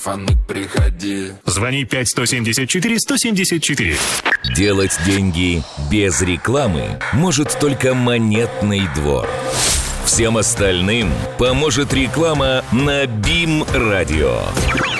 Фанк, приходи. Звони 5-174-174. Делать деньги без рекламы может только Монетный двор. Всем остальным поможет реклама на БИМ-радио.